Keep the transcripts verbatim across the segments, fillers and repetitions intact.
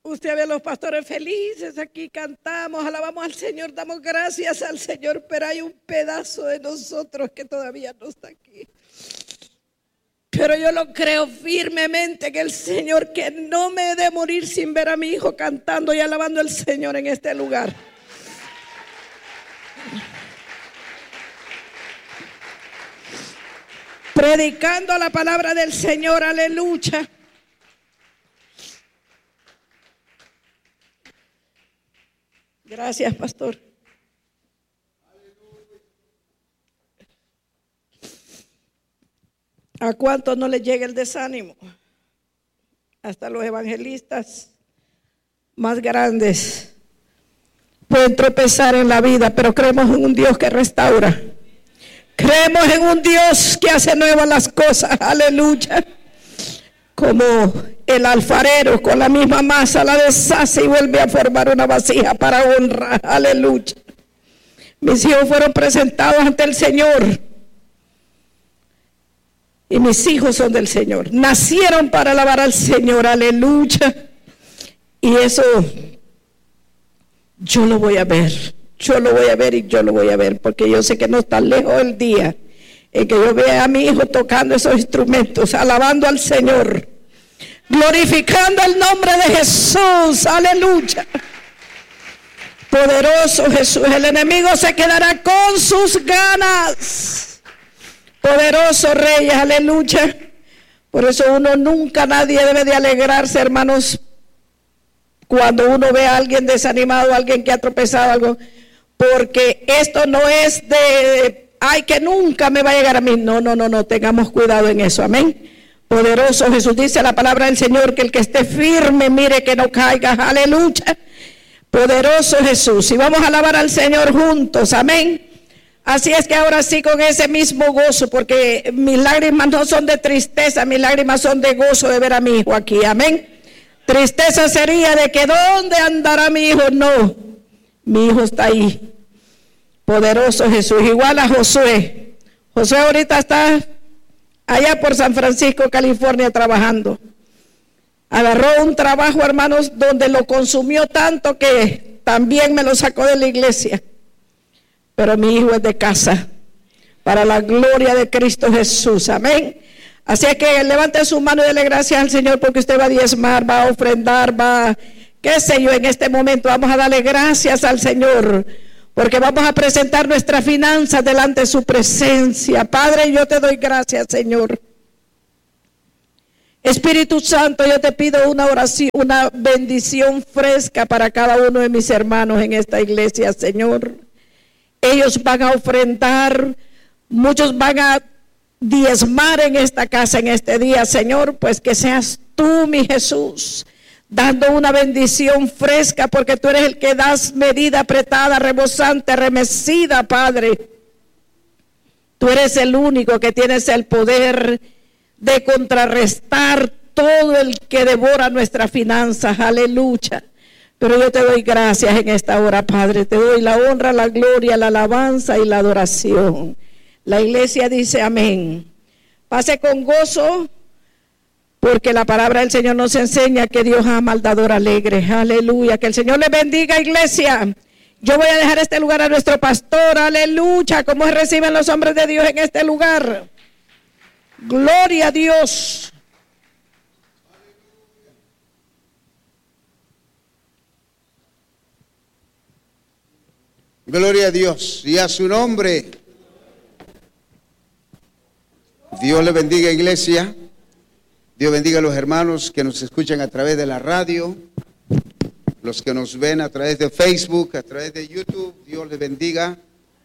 Usted ve a los pastores felices, aquí cantamos, alabamos al Señor, damos gracias al Señor, pero hay un pedazo de nosotros que todavía no está aquí. Pero yo lo creo firmemente que el Señor, que no me he de morir sin ver a mi hijo cantando y alabando al Señor en este lugar. Predicando la palabra del Señor, aleluya. Gracias, pastor. ¿A cuántos no les llega el desánimo? Hasta los evangelistas más grandes pueden tropezar en la vida, pero creemos en un Dios que restaura. Creemos en un Dios que hace nuevas las cosas, aleluya. Como el alfarero con la misma masa la deshace y vuelve a formar una vasija para honra, aleluya. Mis hijos fueron presentados ante el Señor y mis hijos son del Señor, nacieron para alabar al Señor, aleluya. Y eso yo lo voy a ver, yo lo voy a ver y yo lo voy a ver, porque yo sé que no está lejos el día en que yo vea a mi hijo tocando esos instrumentos, alabando al Señor, glorificando el nombre de Jesús, aleluya. Poderoso Jesús, el enemigo se quedará con sus ganas. Poderoso Rey, aleluya. Por eso uno nunca, nadie debe de alegrarse, hermanos, cuando uno ve a alguien desanimado, alguien que ha tropezado algo, porque esto no es de, ay, que nunca me va a llegar a mí. No, no, no, no, tengamos cuidado en eso, amén. Poderoso Jesús, dice la palabra del Señor, que el que esté firme, mire que no caiga, aleluya. Poderoso Jesús, y vamos a alabar al Señor juntos, amén. Así es que ahora sí, con ese mismo gozo, porque mis lágrimas no son de tristeza, mis lágrimas son de gozo de ver a mi hijo aquí, amén. Tristeza sería de que ¿dónde andará mi hijo? No, mi hijo está ahí. Poderoso Jesús, igual a Josué. Josué ahorita está allá por San Francisco, California, trabajando. Agarró un trabajo, hermanos, donde lo consumió tanto que también me lo sacó de la iglesia. Pero mi hijo es de casa, para la gloria de Cristo Jesús, amén. Así es que levante su mano y dele gracias al Señor, porque usted va a diezmar, va a ofrendar, va, qué sé yo, en este momento vamos a darle gracias al Señor, porque vamos a presentar nuestras finanzas delante de su presencia. Padre, yo te doy gracias, Señor. Espíritu Santo, yo te pido una oración, una bendición fresca para cada uno de mis hermanos en esta iglesia, Señor. Ellos van a ofrendar, muchos van a diezmar en esta casa en este día, Señor, pues que seas tú, mi Jesús, dando una bendición fresca, porque tú eres el que das medida apretada, rebosante, remecida, Padre. Tú eres el único que tienes el poder de contrarrestar todo el que devora nuestras finanzas, aleluya. Pero yo te doy gracias en esta hora, Padre. Te doy la honra, la gloria, la alabanza y la adoración. La iglesia dice amén. Pase con gozo, porque la palabra del Señor nos enseña que Dios ama al dador alegre. Aleluya. Que el Señor le bendiga, iglesia. Yo voy a dejar este lugar a nuestro pastor. Aleluya. ¿Cómo reciben los hombres de Dios en este lugar? Gloria a Dios. Gloria a Dios y a su nombre. Dios le bendiga, iglesia. Dios bendiga a los hermanos que nos escuchan a través de la radio, los que nos ven a través de Facebook, a través de YouTube. Dios les bendiga.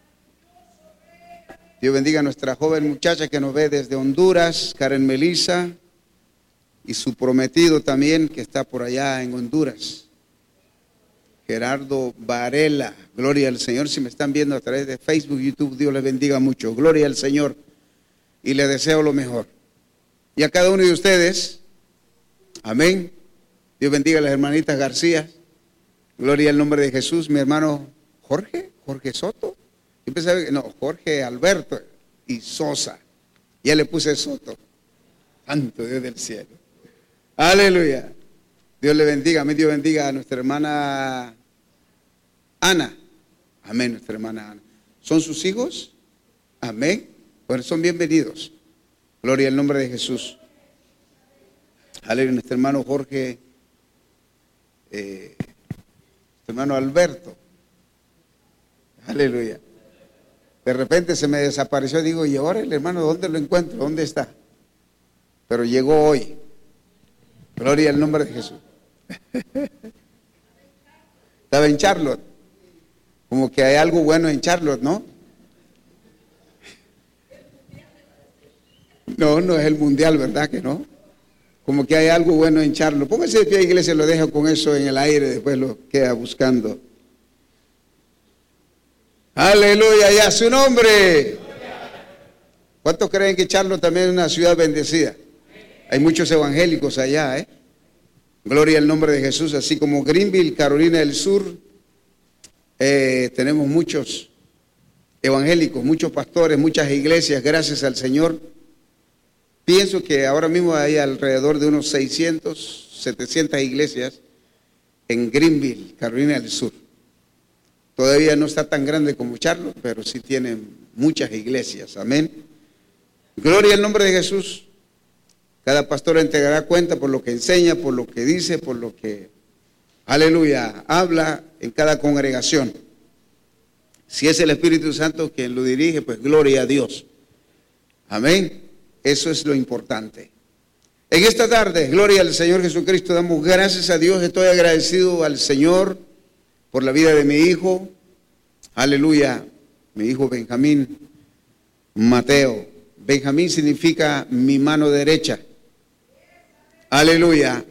Dios bendiga a nuestra joven muchacha que nos ve desde Honduras, Karen Melissa, y su prometido también que está por allá en Honduras, Gerardo Varela. Gloria al Señor. Si me están viendo a través de Facebook, YouTube, Dios les bendiga mucho. Gloria al Señor y les deseo lo mejor. Y a cada uno de ustedes, amén. Dios bendiga a las hermanitas García. Gloria al nombre de Jesús. Mi hermano Jorge, Jorge Soto. Yo pensaba que no, Jorge Alberto y Sosa. Ya le puse Soto. Santo Dios del cielo. Aleluya. Dios le bendiga, amén. Dios bendiga a nuestra hermana Ana. Amén, nuestra hermana Ana. ¿Son sus hijos? Amén. Bueno, son bienvenidos. Gloria al nombre de Jesús. Aleluya, nuestro hermano Jorge, eh, nuestro hermano Alberto. Aleluya. De repente se me desapareció, digo, ¿y ahora el hermano dónde lo encuentro? ¿Dónde está? Pero llegó hoy. Gloria al nombre de Jesús. Estaba en Charlotte. Como que hay algo bueno en Charlotte, ¿no? No, no es el mundial, ¿verdad que no? Como que hay algo bueno en Charlotte. Póngase de pie, iglesia, lo dejo con eso en el aire, después lo queda buscando. Aleluya, y a su nombre. ¿Cuántos creen que Charlotte también es una ciudad bendecida? Hay muchos evangélicos allá, ¿eh? Gloria al nombre de Jesús, así como Greenville, Carolina del Sur, eh, tenemos muchos evangélicos, muchos pastores, muchas iglesias, gracias al Señor. Pienso que ahora mismo hay alrededor de unos seiscientas, setecientas iglesias en Greenville, Carolina del Sur. Todavía no está tan grande como Charlotte, pero sí tienen muchas iglesias, amén. Gloria al nombre de Jesús. Cada pastor entregará cuenta por lo que enseña, por lo que dice, por lo que, aleluya, habla en cada congregación. Si es el Espíritu Santo quien lo dirige, pues gloria a Dios. Amén. Eso es lo importante. En esta tarde, gloria al Señor Jesucristo, damos gracias a Dios. Estoy agradecido al Señor por la vida de mi hijo. Aleluya, mi hijo Benjamín Mateo. Benjamín significa mi mano derecha. Aleluya.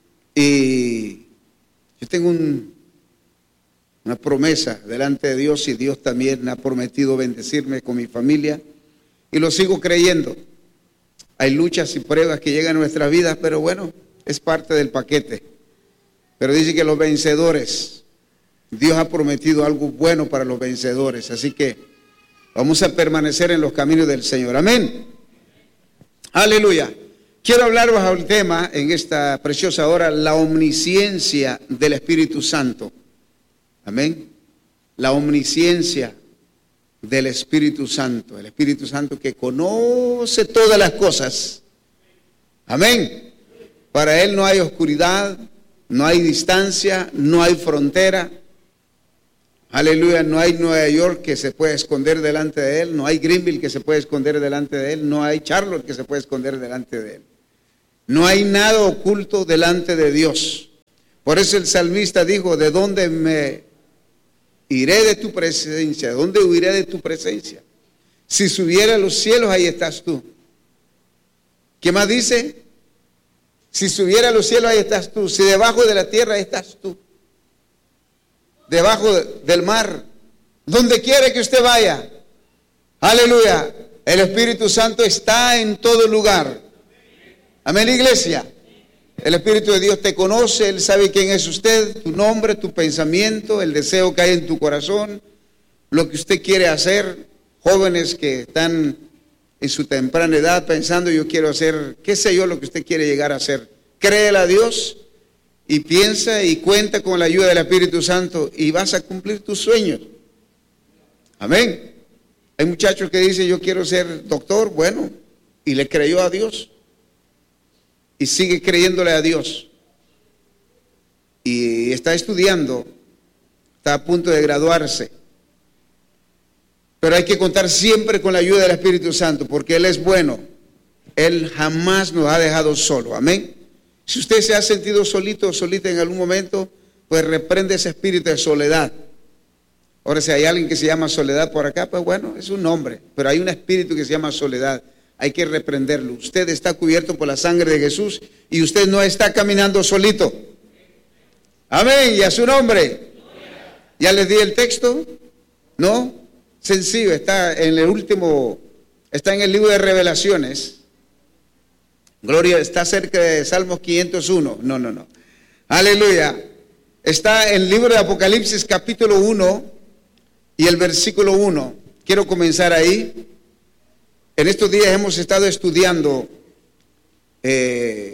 Y yo tengo un, una promesa delante de Dios y Dios también ha prometido bendecirme con mi familia y lo sigo creyendo. Hay luchas y pruebas que llegan a nuestras vidas, pero bueno, es parte del paquete. Pero dice que los vencedores, Dios ha prometido algo bueno para los vencedores, así que vamos a permanecer en los caminos del Señor. Amén. Aleluya. Quiero hablar bajo el tema en esta preciosa hora, la omnisciencia del Espíritu Santo. Amén. La omnisciencia del Espíritu Santo. El Espíritu Santo que conoce todas las cosas. Amén. Para Él no hay oscuridad, no hay distancia, no hay frontera. Aleluya, no hay Nueva York que se pueda esconder delante de Él, no hay Greenville que se pueda esconder delante de Él, no hay Charlotte que se pueda esconder delante de Él. No hay nada oculto delante de Dios. Por eso el salmista dijo, ¿de dónde me iré de tu presencia? ¿De dónde huiré de tu presencia? Si subiera a los cielos, ahí estás tú. ¿Qué más dice? Si subiera a los cielos, ahí estás tú. Si debajo de la tierra, ahí estás tú. Debajo del mar, donde quiera que usted vaya. Aleluya. El Espíritu Santo está en todo lugar. Amén, iglesia. El Espíritu de Dios te conoce, Él sabe quién es usted, tu nombre, tu pensamiento, el deseo que hay en tu corazón, lo que usted quiere hacer. Jóvenes que están en su temprana edad pensando, yo quiero hacer, qué sé yo, lo que usted quiere llegar a hacer. Créele a Dios y piensa y cuenta con la ayuda del Espíritu Santo y vas a cumplir tus sueños. Amén. Hay muchachos que dicen, yo quiero ser doctor, bueno, y le creyó a Dios. Y sigue creyéndole a Dios. Y está estudiando, está a punto de graduarse. Pero hay que contar siempre con la ayuda del Espíritu Santo, porque Él es bueno. Él jamás nos ha dejado solo. Amén. Si usted se ha sentido solito o solita en algún momento, pues reprende ese espíritu de soledad. Ahora, si hay alguien que se llama soledad por acá, pues bueno, es un nombre. Pero hay un espíritu que se llama soledad. Hay que reprenderlo. Usted está cubierto por la sangre de Jesús y usted no está caminando solito. Amén. Y a su nombre. ¿Ya les di el texto? ¿No? Sencillo. Está en el último, está en el libro de Revelaciones. Gloria, está cerca de Salmos quinientos uno. No, no, no. Aleluya. Está en el libro de Apocalipsis capítulo uno y el versículo uno. Quiero comenzar ahí. En estos días hemos estado estudiando eh,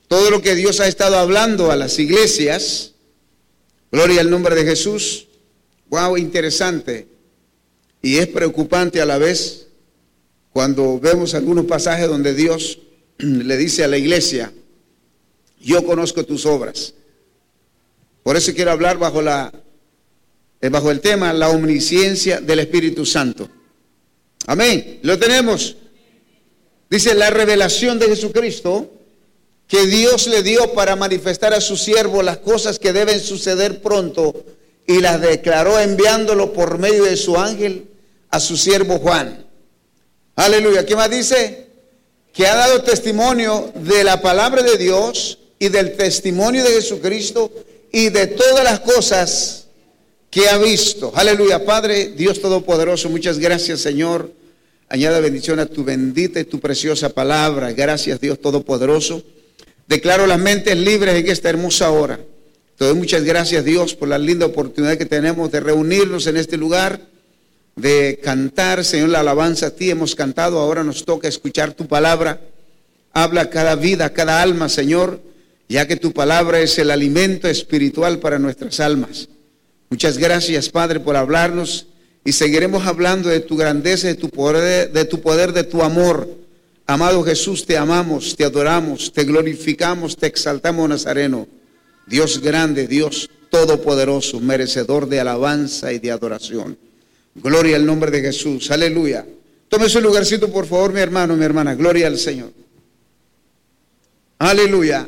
todo lo que Dios ha estado hablando a las iglesias. Gloria al nombre de Jesús. Wow, interesante. Y es preocupante a la vez cuando vemos algunos pasajes donde Dios le dice a la iglesia: yo conozco tus obras. Por eso quiero hablar bajo la bajo el tema la omnisciencia del Espíritu Santo. Amén. Lo tenemos. Dice la revelación de Jesucristo que Dios le dio para manifestar a su siervo las cosas que deben suceder pronto, y las declaró enviándolo por medio de su ángel a su siervo Juan. Aleluya. ¿Qué más dice? Que ha dado testimonio de la palabra de Dios y del testimonio de Jesucristo y de todas las cosas que ha visto. Aleluya. Padre Dios Todopoderoso, muchas gracias, Señor. Añada bendición a tu bendita y tu preciosa palabra. Gracias, Dios Todopoderoso. Declaro las mentes libres en esta hermosa hora. Te doy muchas gracias, Dios, por la linda oportunidad que tenemos de reunirnos en este lugar, de cantar, Señor, la alabanza a ti. Hemos cantado, ahora nos toca escuchar tu palabra. Habla a cada vida, a cada alma, Señor, ya que tu palabra es el alimento espiritual para nuestras almas. Muchas gracias, Padre, por hablarnos, y seguiremos hablando de tu grandeza, de tu poder, de tu poder, de tu amor. Amado Jesús, te amamos, te adoramos, te glorificamos, te exaltamos, Nazareno. Dios grande, Dios todopoderoso, merecedor de alabanza y de adoración. Gloria al nombre de Jesús. Aleluya. Tome su lugarcito, por favor, mi hermano, mi hermana. Gloria al Señor. Aleluya.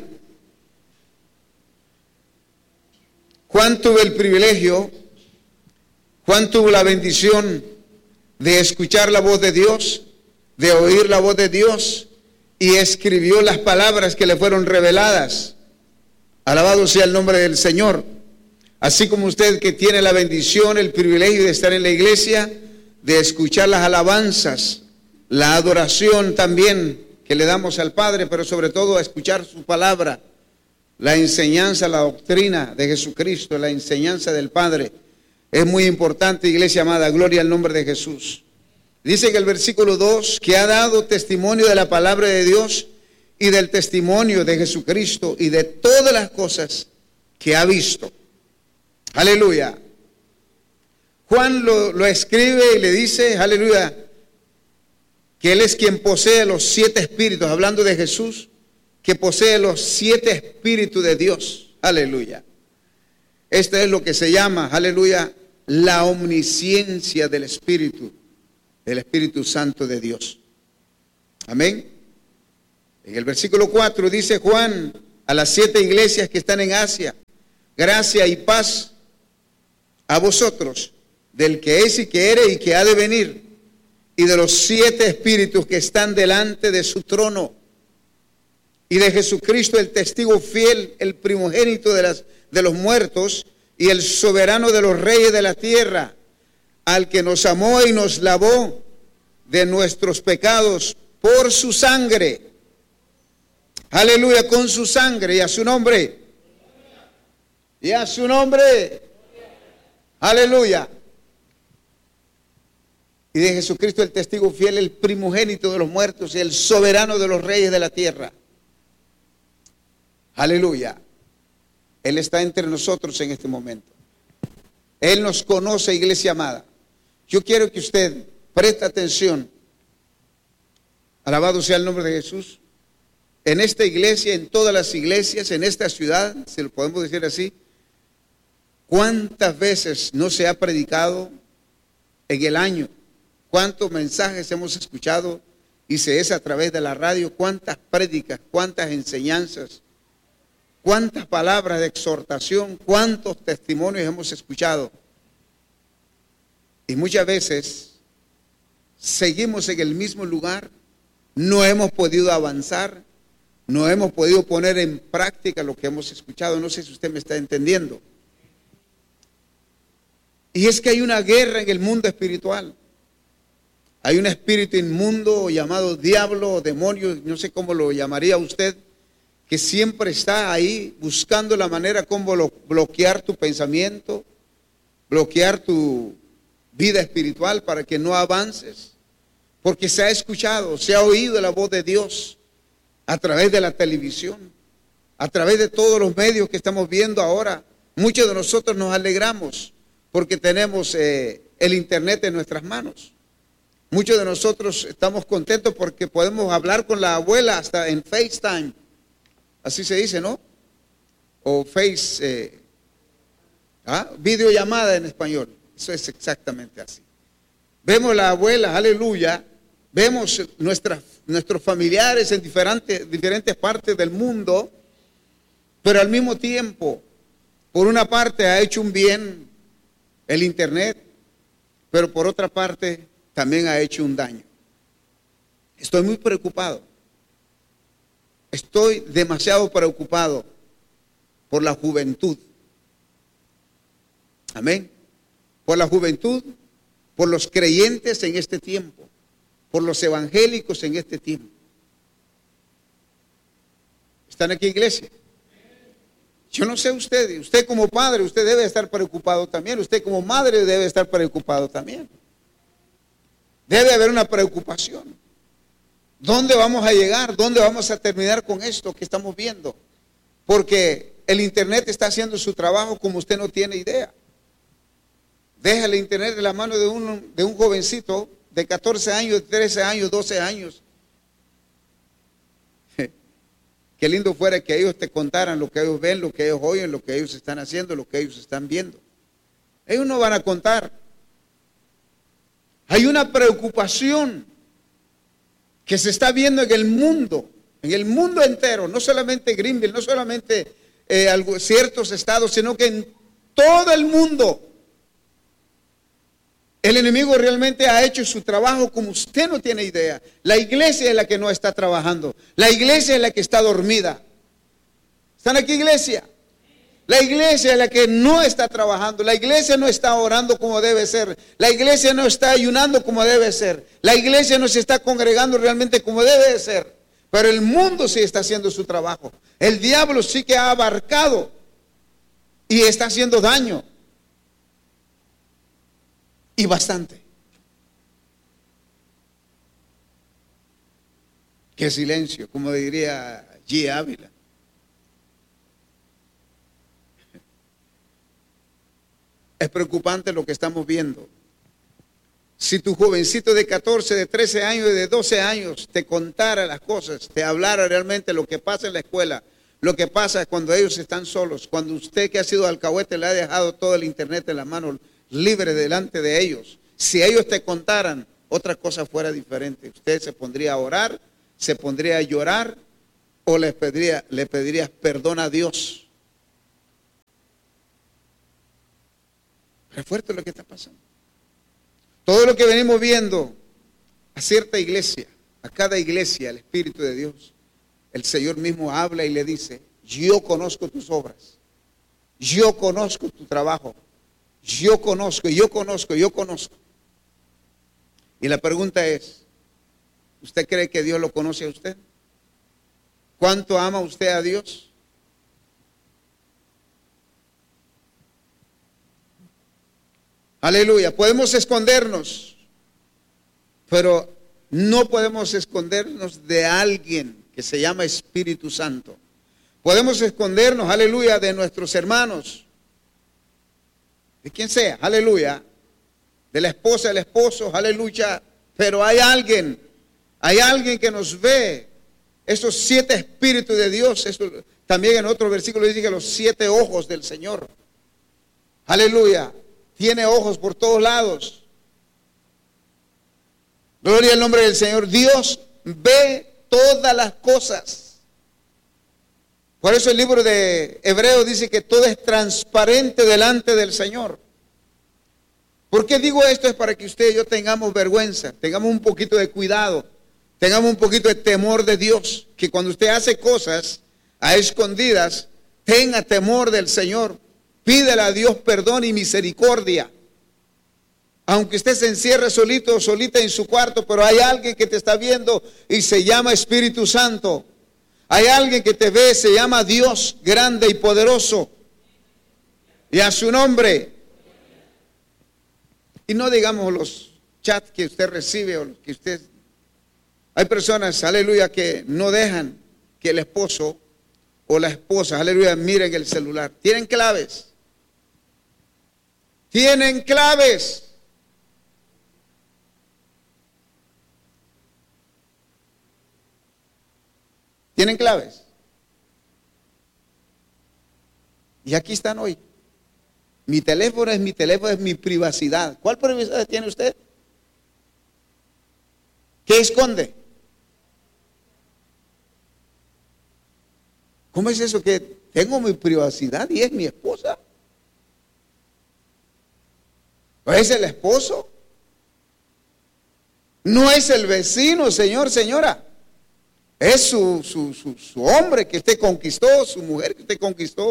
Juan tuvo el privilegio, Juan tuvo la bendición de escuchar la voz de Dios, de oír la voz de Dios, y escribió las palabras que le fueron reveladas. Alabado sea el nombre del Señor. Así como usted, que tiene la bendición, el privilegio de estar en la iglesia, de escuchar las alabanzas, la adoración también que le damos al Padre, pero sobre todo a escuchar su palabra, la enseñanza, la doctrina de Jesucristo, la enseñanza del Padre. Es muy importante, iglesia amada. Gloria al nombre de Jesús. Dice que el versículo dos, que ha dado testimonio de la palabra de Dios y del testimonio de Jesucristo y de todas las cosas que ha visto. Aleluya. Juan lo, lo escribe y le dice, aleluya, que él es quien posee los siete espíritus, hablando de Jesús, que posee los siete espíritus de Dios. Aleluya. Esto es lo que se llama, aleluya, la omnisciencia del Espíritu, del Espíritu Santo de Dios. Amén. En el versículo cuatro dice Juan a las siete iglesias que están en Asia: gracia y paz a vosotros, del que es y que era y que ha de venir, y de los siete espíritus que están delante de su trono, y de Jesucristo, el testigo fiel, el primogénito de, las, de los muertos, y el soberano de los reyes de la tierra, al que nos amó y nos lavó de nuestros pecados por su sangre. Aleluya, con su sangre, y a su nombre. Y a su nombre. Aleluya. Y de Jesucristo, el testigo fiel, el primogénito de los muertos y el soberano de los reyes de la tierra. Aleluya. Él está entre nosotros en este momento. Él nos conoce, iglesia amada. Yo quiero que usted preste atención. Alabado sea el nombre de Jesús. En esta iglesia, en todas las iglesias, en esta ciudad, si lo podemos decir así, ¿cuántas veces no se ha predicado en el año? ¿Cuántos mensajes hemos escuchado? Y se es a través de la radio. ¿Cuántas prédicas? ¿Cuántas enseñanzas? ¿Cuántas palabras de exhortación? ¿Cuántos testimonios hemos escuchado? Y muchas veces seguimos en el mismo lugar, no hemos podido avanzar, no hemos podido poner en práctica lo que hemos escuchado. No sé si usted me está entendiendo. Y es que hay una guerra en el mundo espiritual. Hay un espíritu inmundo llamado diablo o demonio, no sé cómo lo llamaría usted, que siempre está ahí buscando la manera como bloquear tu pensamiento, bloquear tu vida espiritual para que no avances. Porque se ha escuchado, se ha oído la voz de Dios a través de la televisión, a través de todos los medios que estamos viendo ahora. Muchos de nosotros nos alegramos porque tenemos eh, el internet en nuestras manos. Muchos de nosotros estamos contentos porque podemos hablar con la abuela hasta en FaceTime. Así se dice, ¿no? O Face, eh, ¿ah? videollamada en español. Eso es exactamente así. Vemos la abuela, aleluya. Vemos nuestras, nuestros familiares en diferentes, diferentes partes del mundo. Pero al mismo tiempo, por una parte ha hecho un bien el internet, pero por otra parte también ha hecho un daño. Estoy muy preocupado. Estoy demasiado preocupado por la juventud. Amén. Por la juventud, por los creyentes en este tiempo, por los evangélicos en este tiempo. ¿Están aquí, iglesia? Yo no sé usted, usted como padre, usted debe estar preocupado también, usted como madre debe estar preocupado también. Debe haber una preocupación. ¿Dónde vamos a llegar? ¿Dónde vamos a terminar con esto que estamos viendo? Porque el internet está haciendo su trabajo como usted no tiene idea. Deja el internet en la mano de un, de un jovencito de catorce años, trece años, doce años. Qué lindo fuera que ellos te contaran lo que ellos ven, lo que ellos oyen, lo que ellos están haciendo, lo que ellos están viendo. Ellos no van a contar. Hay una preocupación que se está viendo en el mundo, en el mundo entero, no solamente Greenville, no solamente eh, algo, ciertos estados, sino que en todo el mundo. El enemigo realmente ha hecho su trabajo como usted no tiene idea. La iglesia es la que no está trabajando. La iglesia es la que está dormida. ¿Están aquí, iglesia? La iglesia es la que no está trabajando. La iglesia no está orando como debe ser. La iglesia no está ayunando como debe ser. La iglesia no se está congregando realmente como debe de ser. Pero el mundo sí está haciendo su trabajo. El diablo sí que ha abarcado y está haciendo daño. Y bastante. Qué silencio, como diría G. Ávila. Es preocupante lo que estamos viendo. Si tu jovencito de catorce, de trece años, de doce años te contara las cosas, te hablara realmente lo que pasa en la escuela, lo que pasa cuando ellos están solos, cuando usted que ha sido alcahuete le ha dejado todo el internet en la mano libre delante de ellos. Si ellos te contaran, otra cosa fuera diferente. Usted se pondría a orar, se pondría a llorar o le pediría, le pedirías perdón a Dios. Es fuerte lo que está pasando. Todo lo que venimos viendo a cierta iglesia, a cada iglesia, el Espíritu de Dios, el Señor mismo habla y le dice: yo conozco tus obras, yo conozco tu trabajo. Yo conozco, yo conozco, yo conozco. Y la pregunta es, ¿usted cree que Dios lo conoce a usted? ¿Cuánto ama usted a Dios? Aleluya, podemos escondernos, pero no podemos escondernos de alguien que se llama Espíritu Santo. Podemos escondernos, aleluya, de nuestros hermanos, de quien sea, aleluya, de la esposa, del esposo, aleluya, pero hay alguien, hay alguien que nos ve, esos siete espíritus de Dios. Eso, también en otro versículo dice que los siete ojos del Señor, aleluya, tiene ojos por todos lados. Gloria al nombre del Señor. Dios ve todas las cosas. Por eso el libro de Hebreos dice que todo es transparente delante del Señor. ¿Por qué digo esto? Es para que usted y yo tengamos vergüenza, tengamos un poquito de cuidado, tengamos un poquito de temor de Dios. Que cuando usted hace cosas a escondidas, tenga temor del Señor. Pídele a Dios perdón y misericordia. Aunque usted se encierre solito o solita en su cuarto, pero hay alguien que te está viendo y se llama Espíritu Santo. Hay alguien que te ve, se llama Dios grande y poderoso. Y a su nombre. Y no digamos los chats que usted recibe o los que usted... Hay personas, aleluya, que no dejan que el esposo o la esposa, aleluya, miren el celular. Tienen claves. Tienen claves. Tienen claves. Y aquí están hoy. Mi teléfono es mi teléfono, es mi privacidad. ¿Cuál privacidad tiene usted? ¿Qué esconde? ¿Cómo es eso que tengo mi privacidad y es mi esposa? ¿O es el esposo? No es el vecino, señor, señora. Es su, su, su, su hombre que usted conquistó, su mujer que usted conquistó.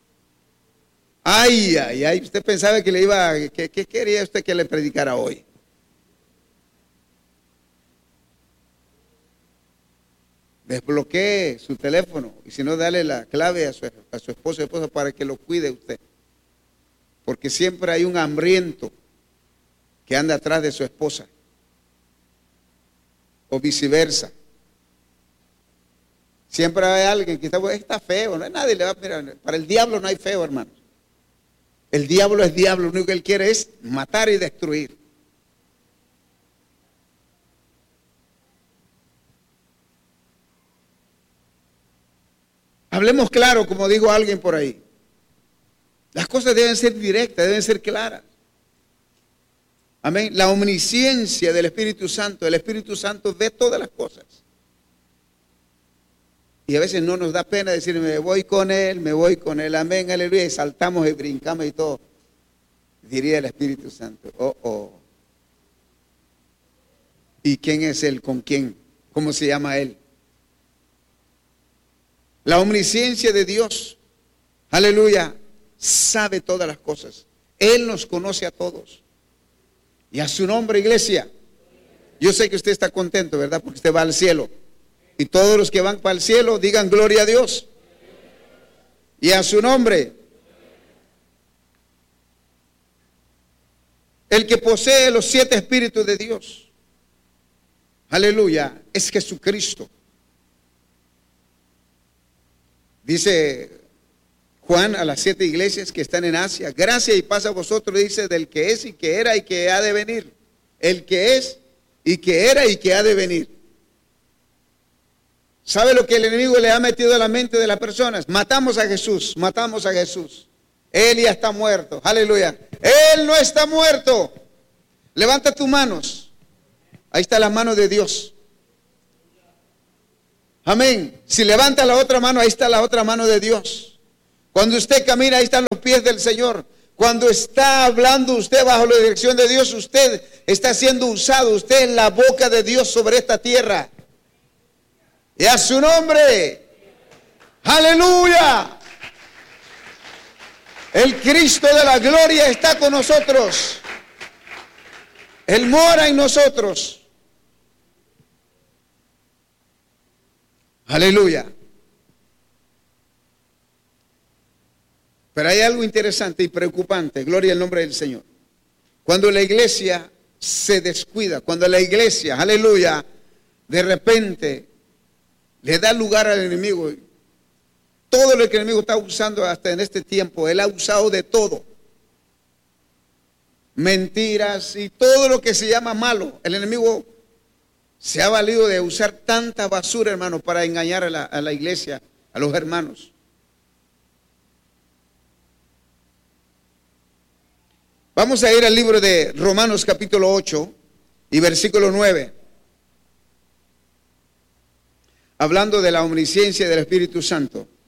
Ay, ay, ay, usted pensaba que le iba, que, ¿qué quería usted que le predicara hoy? Desbloquee su teléfono y si no, dale la clave a su, a su esposo o esposa para que lo cuide usted. Porque siempre hay un hambriento que anda atrás de su esposa. O viceversa. Siempre hay alguien que está, está feo, no hay nadie le va a mirar. Para el diablo no hay feo, hermanos. El diablo es diablo, lo único que él quiere es matar y destruir. Hablemos claro, como dijo alguien por ahí. Las cosas deben ser directas, deben ser claras. Amén. La omnisciencia del Espíritu Santo, el Espíritu Santo ve todas las cosas. Y a veces no nos da pena decir, me voy con Él, me voy con Él, amén, aleluya, y saltamos y brincamos y todo. Diría el Espíritu Santo, oh, oh. ¿Y quién es Él? ¿Con quién? ¿Cómo se llama Él? La omnisciencia de Dios, aleluya, sabe todas las cosas. Él nos conoce a todos. Y a su nombre, iglesia. Yo sé que usted está contento, ¿verdad? Porque usted va al cielo. Y todos los que van para el cielo digan gloria a Dios. Y a su nombre. El que posee los siete espíritus de Dios, aleluya, es Jesucristo. Dice Juan a las siete iglesias que están en Asia, gracia y paz a vosotros, dice, del que es y que era y que ha de venir. El que es y que era y que ha de venir. ¿Sabe lo que el enemigo le ha metido a la mente de las personas? Matamos a Jesús, matamos a Jesús. Él ya está muerto, aleluya. Él no está muerto. Levanta tus manos. Ahí está la mano de Dios. Amén. Si levanta la otra mano, ahí está la otra mano de Dios. Cuando usted camina, ahí están los pies del Señor. Cuando está hablando usted bajo la dirección de Dios, usted está siendo usado. Usted es la boca de Dios sobre esta tierra. Y a su nombre, aleluya. El Cristo de la gloria está con nosotros. Él mora en nosotros. Aleluya. Pero hay algo interesante y preocupante, gloria al nombre del Señor. Cuando la iglesia se descuida, cuando la iglesia, aleluya, de repente le da lugar al enemigo. Todo lo que el enemigo está usando hasta en este tiempo, él ha usado de todo. Mentiras y todo lo que se llama malo. El enemigo se ha valido de usar tanta basura, hermano, para engañar a la, a la iglesia, a los hermanos. Vamos a ir al libro de Romanos capítulo ocho y versículo nueve. Hablando de la omnisciencia del Espíritu Santo.